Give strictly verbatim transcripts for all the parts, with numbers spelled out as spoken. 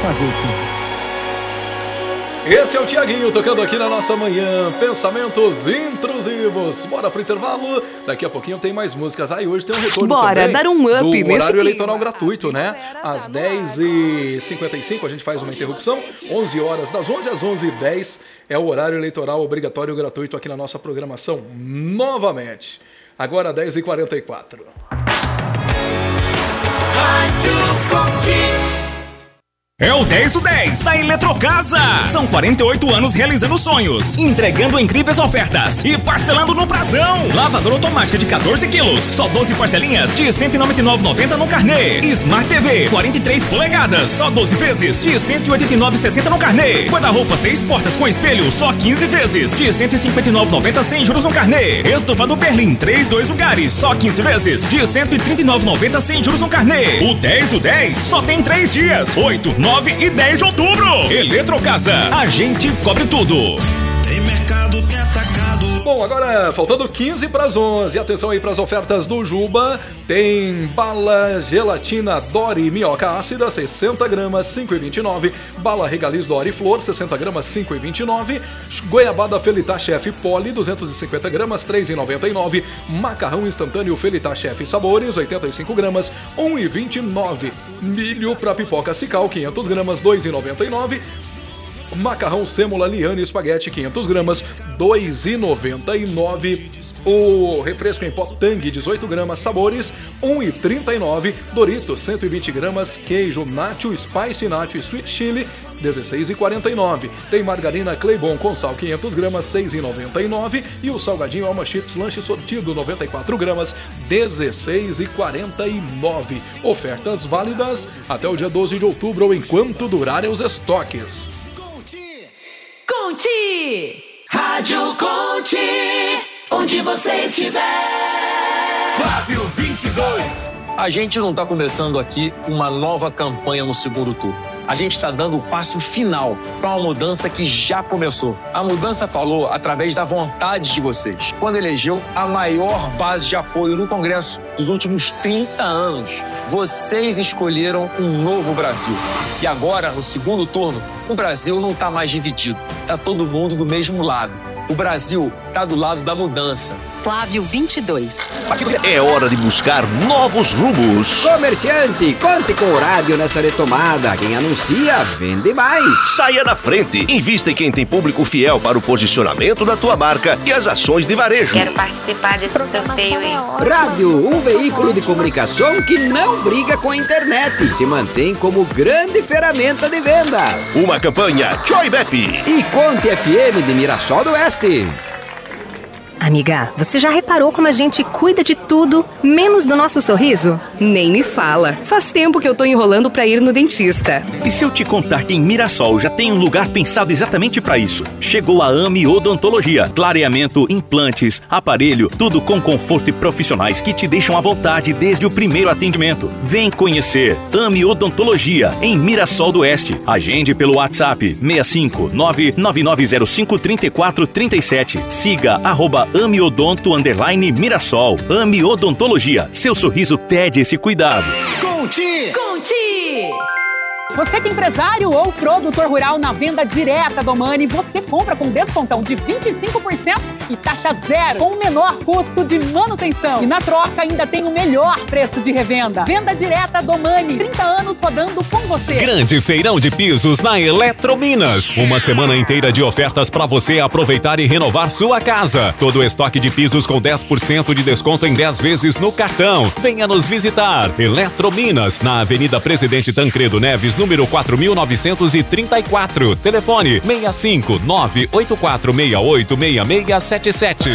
Fazer o quê? Esse é o Tiaguinho tocando aqui na nossa manhã. Pensamentos intrusivos. Bora pro intervalo. Daqui a pouquinho tem mais músicas. Aí hoje tem um retorno Bora também dar um up do nesse horário clima. eleitoral gratuito, né? Às dez e cinquenta e cinco a gente faz uma interrupção. onze horas, das onze às onze e dez é o horário eleitoral obrigatório gratuito aqui na nossa programação. Novamente. Agora dez e quarenta e quatro. Rádio Conti. É o dez do dez da Eletrocasa. São quarenta e oito anos realizando sonhos, entregando incríveis ofertas e parcelando no prazão. Lavadora automática de quatorze quilos, só doze parcelinhas de cento e noventa e nove reais e noventa centavos no carnê. Smart T V quarenta e três polegadas, só doze vezes de cento e oitenta e nove reais e sessenta centavos no carnê. Guarda-roupa seis portas com espelho, só quinze vezes de cento e cinquenta e nove reais e noventa centavos sem juros no carnê. Estofado Berlim, três dois lugares, só quinze vezes de cento e trinta e nove reais e noventa centavos sem juros no carnê. O dez do dez só tem três dias, oito, nove e dez de outubro. Eletrocasa, a gente cobre tudo. Tem mercado, tem atacado. Bom, agora faltando quinze para as onze. Atenção aí para as ofertas do Juba. Tem bala gelatina Dori minhoca ácida, sessenta gramas, cinco e vinte e nove. Bala Regaliz Dori Flor, sessenta gramas, cinco e vinte e nove. Goiabada Felitá Chef Poli, duzentos e cinquenta gramas, três e noventa e nove. Macarrão instantâneo Felitá Chef Sabores, oitenta e cinco gramas, um e vinte e nove. Milho para pipoca Cical, quinhentas gramas, dois e noventa e nove. Macarrão Sêmola Liane Espaguete, quinhentas gramas, dois e noventa e nove. O refresco em pó Tang, dezoito gramas, sabores, um e trinta e nove. Doritos, cento e vinte gramas, queijo Nacho, Spicy Nacho e Sweet Chili, dezesseis e quarenta e nove. Tem margarina Claybon com sal, quinhentas gramas, seis e noventa e nove. E o salgadinho Alma Chips Lanche Sortido, noventa e quatro gramas, dezesseis e quarenta e nove. Ofertas válidas até o dia doze de outubro ou enquanto durarem os estoques. Conti! Rádio Conti. Onde você estiver. Flávio vinte e dois. A gente não está começando aqui uma nova campanha no segundo turno. A gente está dando o passo final para uma mudança que já começou. A mudança falou através da vontade de vocês, quando elegeu a maior base de apoio no Congresso dos últimos trinta anos. Vocês escolheram um novo Brasil. E agora, no segundo turno, o Brasil não está mais dividido. Está todo mundo do mesmo lado. O Brasil está do lado da mudança. Flávio vinte e dois. É hora de buscar novos rumos. Comerciante, conte com o rádio nessa retomada. Quem anuncia, vende mais. Saia na frente. Invista em quem tem público fiel para o posicionamento da tua marca e as ações de varejo. Quero participar desse sorteio aí. Rádio, um veículo de comunicação que não briga com a internet e se mantém como grande ferramenta de vendas. Uma campanha Joy Bep e Conte F M de Mirassol do Oeste. Amiga, você já reparou como a gente cuida de tudo, menos do nosso sorriso? Nem me fala. Faz tempo que eu tô enrolando pra ir no dentista. E se eu te contar que em Mirassol já tem um lugar pensado exatamente para isso? Chegou a AMI Odontologia. Clareamento, implantes, aparelho, tudo com conforto e profissionais que te deixam à vontade desde o primeiro atendimento. Vem conhecer AMI Odontologia em Mirassol do Oeste. Agende pelo WhatsApp seis cinco nove nove nove zero cinco três quatro três sete. Siga arroba Ami Odonto underline Mirassol. Ami Odontologia. Seu sorriso pede esse cuidado. Conti! Conti! Você que é empresário ou produtor rural na venda direta do Omani, você compra com descontão de vinte e cinco por cento e taxa zero, com o menor custo de manutenção. E na troca ainda tem o melhor preço de revenda. Venda direta do Omani, trinta anos rodando com você. Grande feirão de pisos na Eletrominas. Uma semana inteira de ofertas para você aproveitar e renovar sua casa. Todo o estoque de pisos com dez por cento de desconto em dez vezes no cartão. Venha nos visitar. Eletrominas, na Avenida Presidente Tancredo Neves, número quatro mil novecentos e trinta e quatro. Telefone seis cinco nove oito quatro seis oito seis seis sete sete.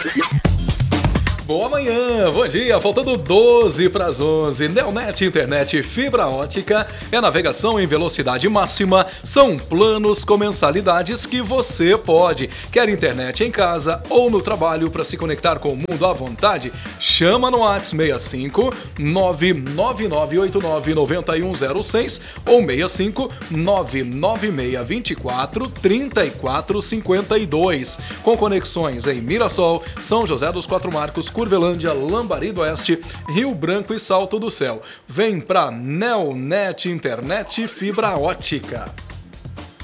Boa manhã, bom dia, faltando doze para as onze. Neonet Internet Fibra Ótica é navegação em velocidade máxima, são planos com mensalidades que você pode. Quer internet em casa ou no trabalho para se conectar com o mundo à vontade? Chama no WhatsApp seis cinco nove nove nove oito nove nove um zero seis ou seis cinco nove nove seis dois quatro três quatro cinco dois. Com conexões em Mirassol, São José dos Quatro Marcos, Curvelândia, Lambari do Oeste, Rio Branco e Salto do Céu. Vem pra Neonet Internet Fibra Ótica.